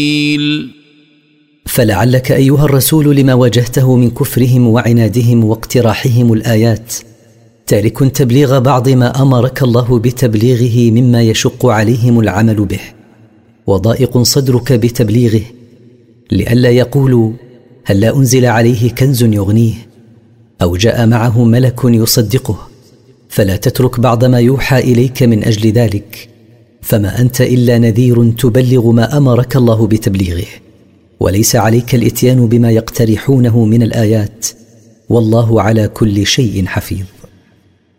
فلعلك أيها الرسول لما واجهته من كفرهم وعنادهم واقتراحهم الآيات تارك تبليغ بعض ما أمرك الله بتبليغه مما يشق عليهم العمل به، وضائق صدرك بتبليغه، لئلا يقولوا هلا أنزل عليه كنز يغنيه أو جاء معه ملك يصدقه، فلا تترك بعض ما يوحى إليك من أجل ذلك، فما أنت إلا نذير تبلغ ما أمرك الله بتبليغه، وليس عليك الإتيان بما يقترحونه من الآيات، والله على كل شيء حفيظ.